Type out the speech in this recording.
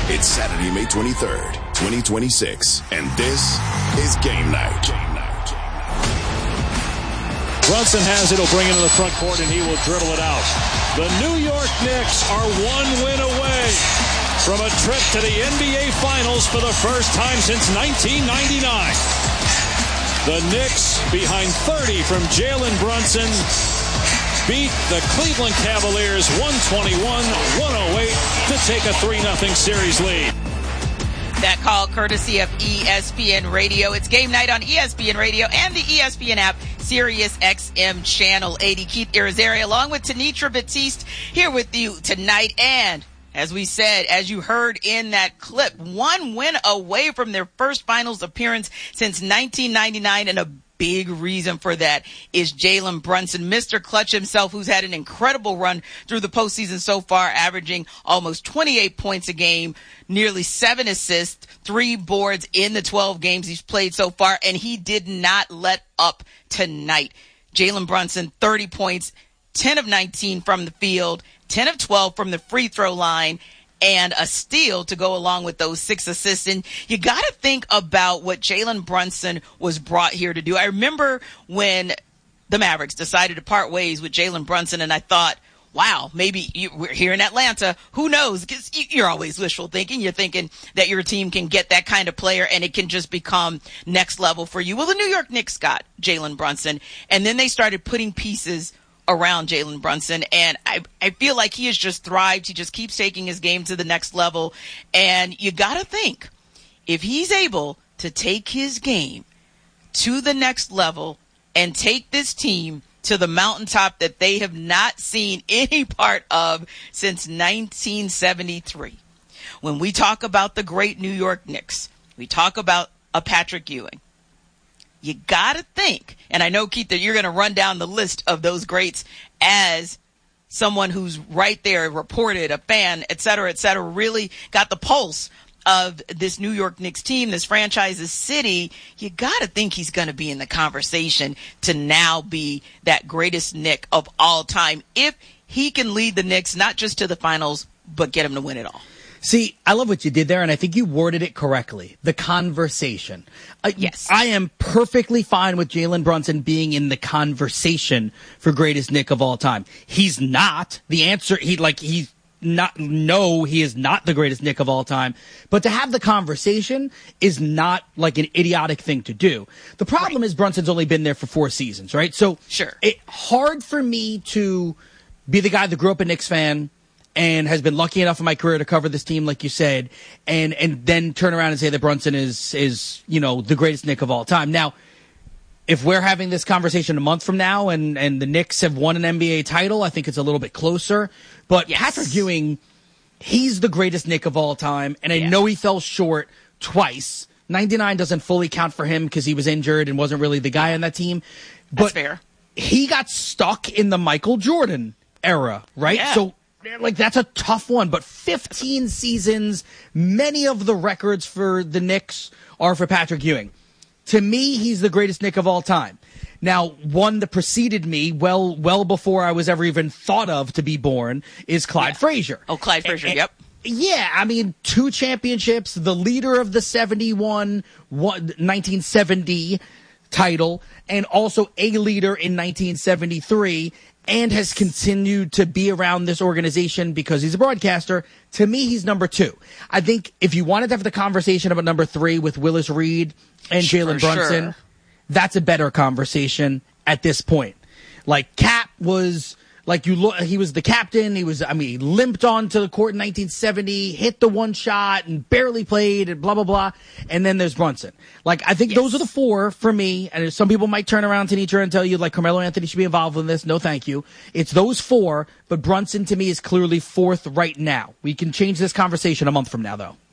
It's Saturday, May 23rd, 2026, and this is Game Night. Brunson has it. He'll bring it to the front court, and he will dribble it out. The New York Knicks are one win away from a trip to the NBA Finals for the first time since 1999. The Knicks, behind 30 from Jalen Brunson, beat the Cleveland Cavaliers 121-108 to take a 3-0 series lead. That call courtesy of ESPN Radio. It's Game Night on ESPN Radio and the ESPN app, Sirius XM Channel 80. Keith Irizarry along with Tanitra Batiste here with you tonight. And as we said, as you heard in that clip, one win away from their first finals appearance since 1999, and a big reason for that is Jalen Brunson, Mr. Clutch himself, who's had an incredible run through the postseason so far, averaging almost 28 points a game, nearly 7 assists, 3 boards in the 12 games he's played so far, and he did not let up tonight. Jalen Brunson, 30 points, 10 of 19 from the field, 10 of 12 from the free throw line, and a steal to go along with those 6 assists. And you got to think about what Jalen Brunson was brought here to do. I remember when the Mavericks decided to part ways with Jalen Brunson, and I thought, wow, maybe we're here in Atlanta. Who knows? Because you're always wishful thinking. You're thinking that your team can get that kind of player and it can just become next level for you. Well, the New York Knicks got Jalen Brunson, and then they started putting pieces around Jalen Brunson, and I feel like he has just thrived. He just keeps taking his game to the next level, and you got to think, if he's able to take his game to the next level and take this team to the mountaintop that they have not seen any part of since 1973. When we talk about the great New York Knicks, we talk about a Patrick Ewing. You got to think, and I know, Keith, that you're going to run down the list of those greats as someone who's right there, reported, a fan, et cetera, really got the pulse of this New York Knicks team, this franchise, this city. You got to think he's going to be in the conversation to now be that greatest Knick of all time if he can lead the Knicks not just to the finals, but get them to win it all. See, I love what you did there, and I think you worded it correctly. The conversation. Yes. I am perfectly fine with Jalen Brunson being in the conversation for greatest Knick of all time. He's not. The answer, he is not the greatest Knick of all time. But to have the conversation is not like an idiotic thing to do. The problem is Brunson's only been there for 4 seasons, right? So sure. It's hard for me to be the guy that grew up a Knicks fan and has been lucky enough in my career to cover this team, like you said, and then turn around and say that Brunson is the greatest Knick of all time. Now, if we're having this conversation a month from now and the Knicks have won an NBA title, I think it's a little bit closer. But yes. Patrick Ewing, he's the greatest Knick of all time, and I know he fell short twice. 99 doesn't fully count for him because he was injured and wasn't really the guy on that team. But that's fair. He got stuck in the Michael Jordan era, right? Yeah. So that's a tough one, but 15 seasons, many of the records for the Knicks are for Patrick Ewing. To me, he's the greatest Knick of all time. Now, one that preceded me well before I was ever even thought of to be born is Clyde Frazier. Oh, Clyde Frazier, yep. Yeah, I mean, 2 championships, the leader of the 1970 title, and also a leader in 1973, and has continued to be around this organization because he's a broadcaster. To me, he's number 2. I think if you wanted to have the conversation about number 3 with Willis Reed and Jalen Brunson, that's a better conversation at this point. Like, Cap was, he was the captain. He limped onto the court in 1970, hit the one shot and barely played and blah, blah, blah. And then there's Brunson. I think those are the 4 for me. And some people might turn around to Tanitra and tell you, Carmelo Anthony should be involved in this. No, thank you. It's those 4, but Brunson to me is clearly 4th right now. We can change this conversation a month from now, though.